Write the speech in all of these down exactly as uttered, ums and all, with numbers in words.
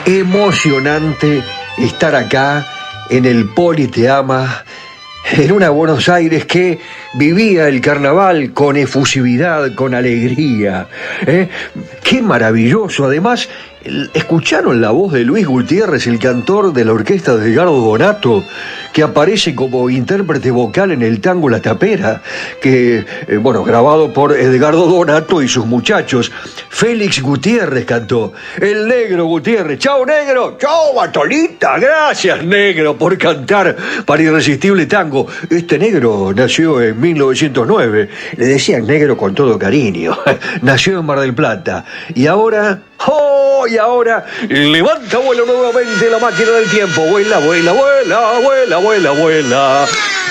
emocionante estar acá en el Politeama, en una Buenos Aires que vivía el carnaval con efusividad, con alegría. ¿eh? ¡Qué maravilloso! Además, ¿escucharon la voz de Luis Gutiérrez, el cantor de la orquesta de Edgardo Donato, que aparece como intérprete vocal en el tango La Tapera, que, eh, bueno, grabado por Edgardo Donato y sus muchachos? Félix Gutiérrez cantó. El Negro Gutiérrez. ¡Chao, Negro! ¡Chao, Batolita! Gracias, Negro, por cantar para Irresistible Tango. Este Negro nació en mil novecientos nueve. Le decían Negro con todo cariño. Nació en Mar del Plata. Y ahora... ¡Oh! Y ahora levanta vuelo nuevamente la máquina del tiempo. Vuela, vuela, vuela, vuela, vuela, vuela.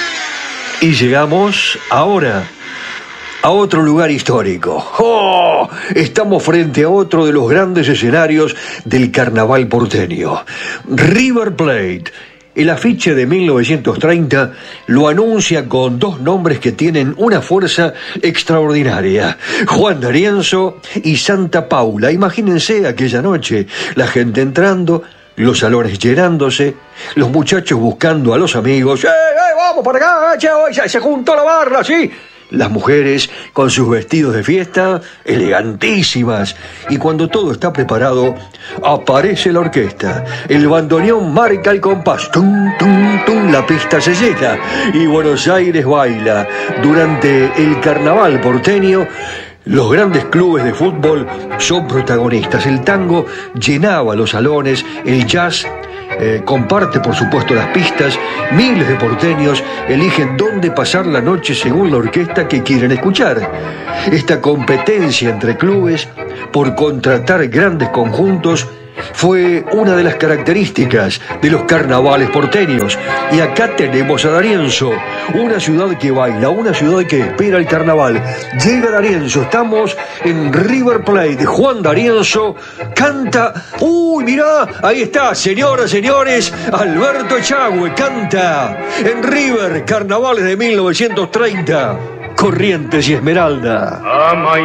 Y llegamos ahora a otro lugar histórico. ¡Oh! Estamos frente a otro de los grandes escenarios del carnaval porteño. River Plate. El afiche de mil novecientos treinta lo anuncia con dos nombres que tienen una fuerza extraordinaria: Juan D'Arienzo y Santa Paula. Imagínense aquella noche, la gente entrando, los salones llenándose, los muchachos buscando a los amigos. ¡Eh, eh, vamos para acá! Che, se, se juntó la barra, ¿sí? Las mujeres con sus vestidos de fiesta, elegantísimas. Y cuando todo está preparado, aparece la orquesta. El bandoneón marca el compás. Tum, tum, tum, la pista se llena. Y Buenos Aires baila. Durante el carnaval porteño, los grandes clubes de fútbol son protagonistas. El tango llenaba los salones, el jazz Eh, comparte, por supuesto, las pistas. Miles de porteños eligen dónde pasar la noche según la orquesta que quieren escuchar. Esta competencia entre clubes por contratar grandes conjuntos fue una de las características de los carnavales porteños. Y acá tenemos a D'Arienzo, una ciudad que baila, una ciudad que espera el carnaval. Llega D'Arienzo, estamos en River Plate. Juan D'Arienzo canta. ¡Uy, mirá! Ahí está, señoras, señores, Alberto Echagüe canta en River, carnavales de mil novecientos treinta, Corrientes y Esmeralda.